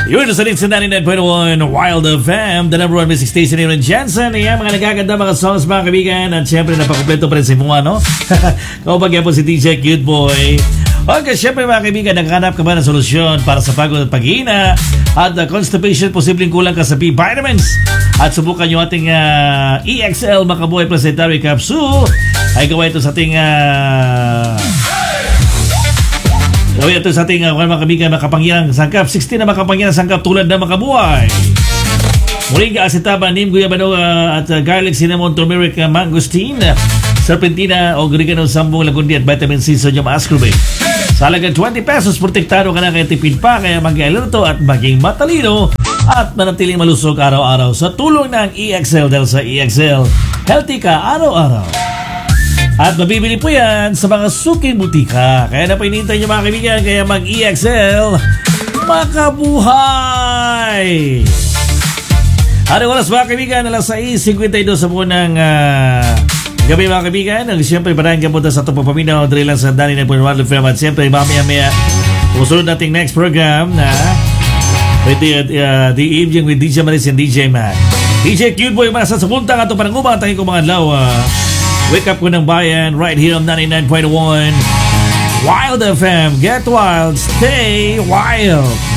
Yun, sa rin sa 99.1 Wild FM, the number one music station here in Jensen. Ayan, mga nagaganda mga songs, mga kaibigan. At syempre, napakompleto pa rin sa mga, no? Kung bagay po si DJ Cute Boy. Okay, syempre mga kaibigan, naghanap ka ba ng solusyon para sa pagod at paghina at constipation, posibleng kulang ka sa B-vitamins? At subukan nyo ating EXL Makabuhay Placentary Capsule. Ay gawa ito sa ating gawin ito sa ating mga kaibigan, makapangyarang sangkap. 16 na makapangyarang sangkap tulad na makabuhay. Moringa, acetaba, neem, guyabano at garlic, cinnamon, turmeric, mangosteen, serpentina, oregano, sambong, lagundi at vitamin C, sodium ascorbate. Sa halagang 20 pesos, protektado ka na kaya tipid pa, kaya mag-alerto at maging matalino at manatiling malusog araw-araw sa tulong ng EXL. Dahil sa EXL, healthy ka araw-araw. At mabibili po yan sa mga suking butika. Kaya na painintay nyo mga kaibigan, kaya mag-EXL makabuhay! Anong oras mga kaibigan? Alas 6:52 sa buwan ng gabi mga kaibigan. Siyempre parahin ka punta sa itong papaminaw. Dali lang sa Danny na po ng Wild FM. At siyempre mamaya-maya susunod nating next program na The Evening with DJ Maris and DJ Mac. DJ Cute Boy, mga sa puntang ato panangumang tangin ko mga lawa. Wake up ko ng bayan right here on 99.1 Wild FM. Get wild, stay wild.